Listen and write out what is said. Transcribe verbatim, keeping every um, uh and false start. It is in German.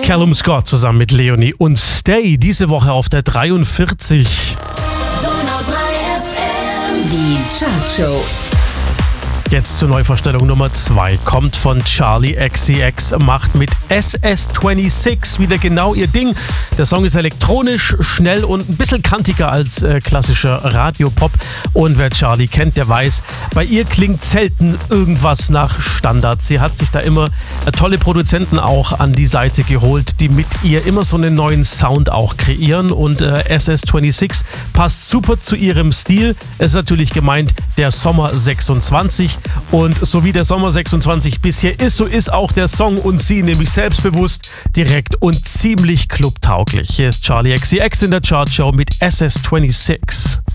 Callum Scott zusammen mit Leonie und Stay diese Woche auf der dreiundvierzig. Donau drei F M, die Chartshow. Jetzt zur Neuvorstellung Nummer zwei. Kommt von Charli X C X, macht mit S S sechsundzwanzig wieder genau ihr Ding. Der Song ist elektronisch, schnell und ein bisschen kantiger als äh, klassischer Radiopop. Und wer Charli kennt, der weiß, bei ihr klingt selten irgendwas nach Standard. Sie hat sich da immer äh, tolle Produzenten auch an die Seite geholt, die mit ihr immer so einen neuen Sound auch kreieren. Und äh, S S sechsundzwanzig passt super zu ihrem Stil. Es ist natürlich gemeint der Sommer sechsundzwanzig. Und so wie der Sommer sechsundzwanzig bisher ist, so ist auch der Song und sie nämlich selbstbewusst, direkt und ziemlich clubtauglich. Hier ist Charli X C X in der Chartshow mit S S sechsundzwanzig.